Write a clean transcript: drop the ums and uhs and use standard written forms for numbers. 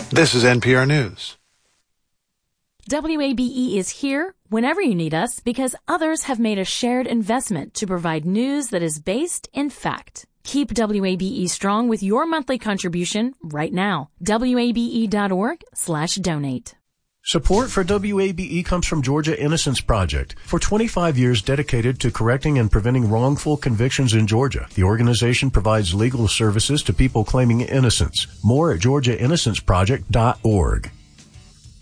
This is NPR News. WABE is here whenever you need us because others have made a shared investment to provide news that is based in fact. Keep WABE strong with your monthly contribution right now. WABE.org/donate. Support for WABE comes from Georgia Innocence Project. For 25 years dedicated to correcting and preventing wrongful convictions in Georgia, the organization provides legal services to people claiming innocence. More at georgiainnocenceproject.org.